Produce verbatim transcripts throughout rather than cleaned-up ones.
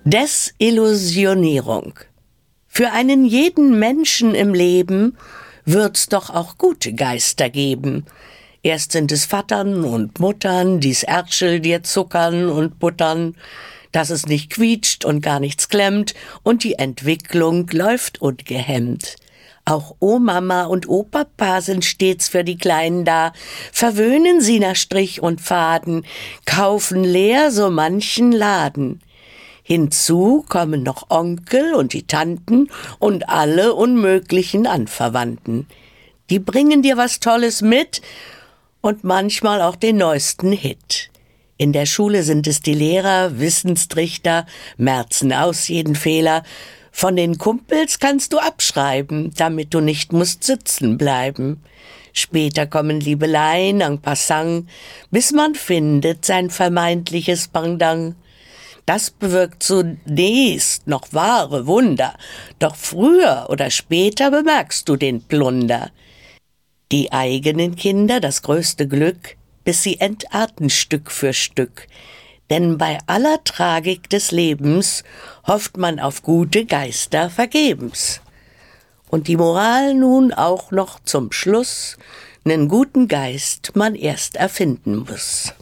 Desillusionierung. Für einen jeden Menschen im Leben wird's doch auch gute Geister geben. Erst sind es Vatern und Muttern, die's Ertschel dir zuckern und buttern, dass es nicht quietscht und gar nichts klemmt und die Entwicklung läuft ungehemmt. Auch Omama und Opapa sind stets für die Kleinen da, verwöhnen sie nach Strich und Faden, kaufen leer so manchen Laden. Hinzu kommen noch Onkel und die Tanten und alle unmöglichen Anverwandten. Die bringen dir was Tolles mit und manchmal auch den neuesten Hit. In der Schule sind es die Lehrer, Wissenstrichter, merzen aus jeden Fehler. Von den Kumpels kannst du abschreiben, damit du nicht musst sitzen bleiben. Später kommen Liebeleien en passant, bis man findet sein vermeintliches Pendant. Das bewirkt zunächst noch wahre Wunder, doch früher oder später bemerkst du den Plunder. Die eigenen Kinder das größte Glück, bis sie entarten Stück für Stück. Denn bei aller Tragik des Lebens hofft man auf gute Geister vergebens. Und die Moral nun auch noch zum Schluss, nen guten Geist man erst erfinden muss.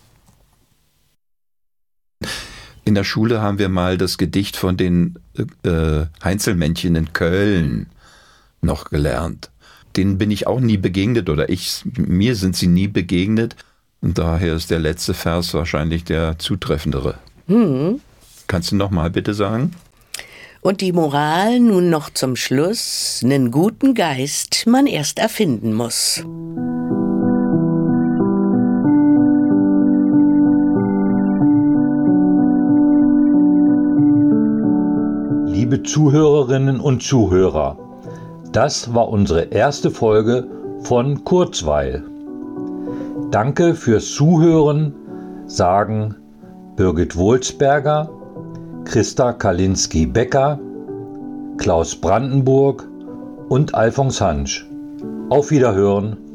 In der Schule haben wir mal das Gedicht von den äh, Heinzelmännchen in Köln noch gelernt. Denen bin ich auch nie begegnet oder ich, mir sind sie nie begegnet. Und daher ist der letzte Vers wahrscheinlich der zutreffendere. Hm. Kannst du noch mal bitte sagen? Und die Moral nun noch zum Schluss, nen guten Geist man erst erfinden muss. Liebe Zuhörerinnen und Zuhörer, das war unsere erste Folge von Kurzweil. Danke fürs Zuhören, sagen Birgit Wohlsberger, Christa Kalinski-Becker, Klaus Brandenburg und Alfons Hansch. Auf Wiederhören.